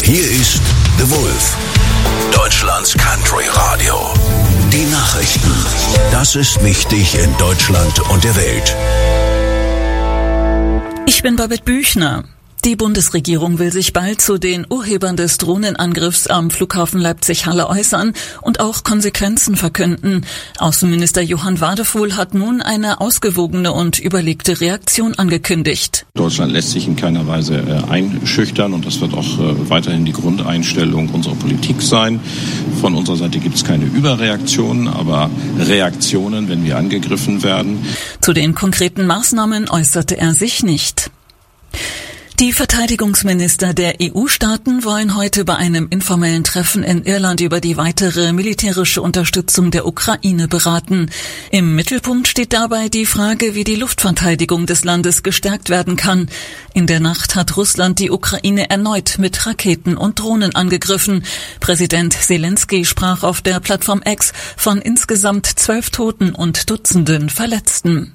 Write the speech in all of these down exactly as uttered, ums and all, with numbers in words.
Hier ist The Wolf, Deutschlands Country Radio. Die Nachrichten. Das ist wichtig in Deutschland und der Welt. Ich bin Babette Büchner. Die Bundesregierung will sich bald zu den Urhebern des Drohnenangriffs am Flughafen Leipzig-Halle äußern und auch Konsequenzen verkünden. Außenminister Johann Wadefuhl hat nun eine ausgewogene und überlegte Reaktion angekündigt. Deutschland lässt sich in keiner Weise äh, einschüchtern und das wird auch äh, weiterhin die Grundeinstellung unserer Politik sein. Von unserer Seite gibt es keine Überreaktionen, aber Reaktionen, wenn wir angegriffen werden. Zu den konkreten Maßnahmen äußerte er sich nicht. Die Verteidigungsminister der E U-Staaten wollen heute bei einem informellen Treffen in Irland über die weitere militärische Unterstützung der Ukraine beraten. Im Mittelpunkt steht dabei die Frage, wie die Luftverteidigung des Landes gestärkt werden kann. In der Nacht hat Russland die Ukraine erneut mit Raketen und Drohnen angegriffen. Präsident Zelensky sprach auf der Plattform X von insgesamt zwölf Toten und Dutzenden Verletzten.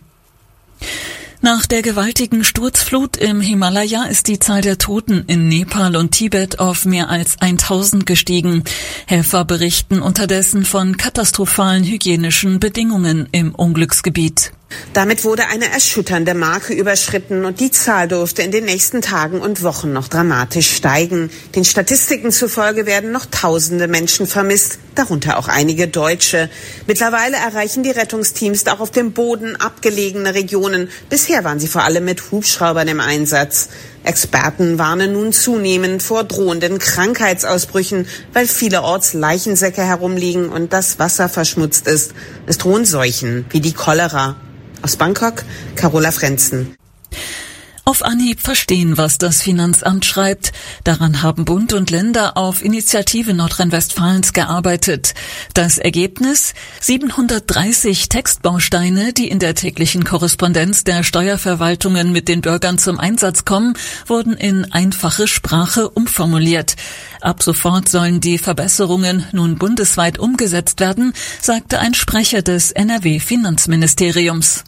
Nach der gewaltigen Sturzflut im Himalaya ist die Zahl der Toten in Nepal und Tibet auf mehr als tausend gestiegen. Helfer berichten unterdessen von katastrophalen hygienischen Bedingungen im Unglücksgebiet. Damit wurde eine erschütternde Marke überschritten und die Zahl dürfte in den nächsten Tagen und Wochen noch dramatisch steigen. Den Statistiken zufolge werden noch tausende Menschen vermisst, darunter auch einige Deutsche. Mittlerweile erreichen die Rettungsteams auch auf dem Boden abgelegene Regionen. Bisher waren sie vor allem mit Hubschraubern im Einsatz. Experten warnen nun zunehmend vor drohenden Krankheitsausbrüchen, weil vielerorts Leichensäcke herumliegen und das Wasser verschmutzt ist. Es drohen Seuchen wie die Cholera. Aus Bangkok, Carola Frenzen. Auf Anhieb verstehen, was das Finanzamt schreibt. Daran haben Bund und Länder auf Initiative Nordrhein-Westfalens gearbeitet. Das Ergebnis? siebenhundertdreißig Textbausteine, die in der täglichen Korrespondenz der Steuerverwaltungen mit den Bürgern zum Einsatz kommen, wurden in einfache Sprache umformuliert. Ab sofort sollen die Verbesserungen nun bundesweit umgesetzt werden, sagte ein Sprecher des N R W-Finanzministeriums.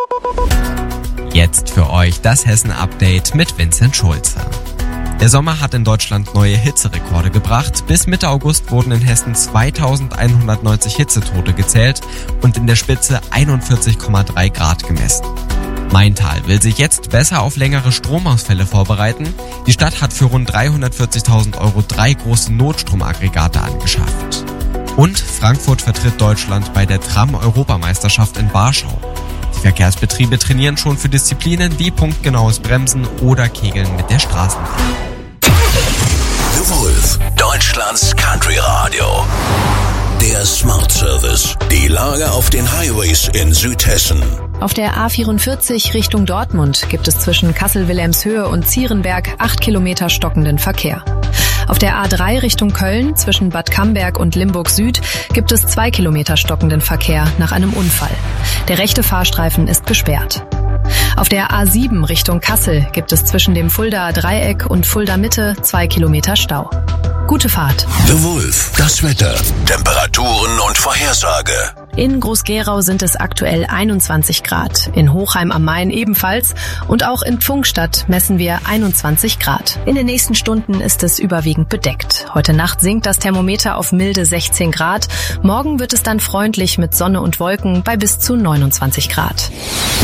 Jetzt für euch das Hessen-Update mit Vincent Schulze. Der Sommer hat in Deutschland neue Hitzerekorde gebracht. Bis Mitte August wurden in Hessen zweitausendeinhundertneunzig Hitzetote gezählt und in der Spitze einundvierzig Komma drei Grad gemessen. Maintal will sich jetzt besser auf längere Stromausfälle vorbereiten. Die Stadt hat für rund dreihundertvierzigtausend Euro drei große Notstromaggregate angeschafft. Und Frankfurt vertritt Deutschland bei der Tram-Europameisterschaft in Warschau. Die Verkehrsbetriebe trainieren schon für Disziplinen wie punktgenaues Bremsen oder Kegeln mit der Straßenbahn. The Wolf, Deutschlands Country Radio. Der Smart Service. Die Lage auf den Highways in Südhessen. Auf der A vierundvierzig Richtung Dortmund gibt es zwischen Kassel-Wilhelmshöhe und Zierenberg acht Kilometer stockenden Verkehr. Auf der A drei Richtung Köln zwischen Bad Camberg und Limburg Süd gibt es zwei Kilometer stockenden Verkehr nach einem Unfall. Der rechte Fahrstreifen ist gesperrt. Auf der A sieben Richtung Kassel gibt es zwischen dem Fuldaer Dreieck und Fulda Mitte zwei Kilometer Stau. Gute Fahrt. The Wolf, das Wetter, Temperaturen und Vorhersage. In Groß-Gerau sind es aktuell einundzwanzig Grad, in Hochheim am Main ebenfalls und auch in Pfungstadt messen wir einundzwanzig Grad. In den nächsten Stunden ist es überwiegend bedeckt. Heute Nacht sinkt das Thermometer auf milde sechzehn Grad. Morgen wird es dann freundlich mit Sonne und Wolken bei bis zu neunundzwanzig Grad.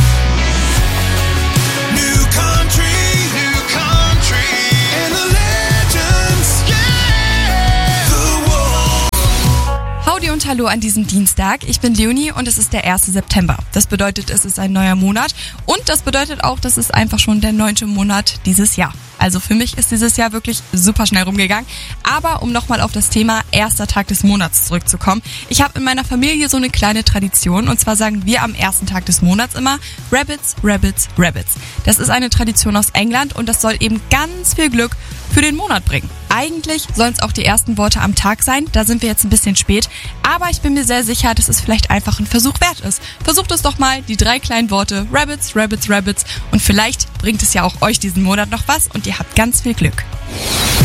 Howdy und hallo an diesem Dienstag. Ich bin Leonie und es ist der erste September. Das bedeutet, es ist ein neuer Monat und das bedeutet auch, dass es einfach schon der neunte Monat dieses Jahr. Also für mich ist dieses Jahr wirklich super schnell rumgegangen. Aber um nochmal auf das Thema erster Tag des Monats zurückzukommen. Ich habe in meiner Familie so eine kleine Tradition und zwar sagen wir am ersten Tag des Monats immer Rabbits, Rabbits, Rabbits. Das ist eine Tradition aus England und das soll eben ganz viel Glück für den Monat bringen. Eigentlich sollen es auch die ersten Worte am Tag sein, da sind wir jetzt ein bisschen spät, aber ich bin mir sehr sicher, dass es vielleicht einfach ein Versuch wert ist. Versucht es doch mal, die drei kleinen Worte Rabbits, Rabbits, Rabbits und vielleicht bringt es ja auch euch diesen Monat noch was und ihr habt ganz viel Glück.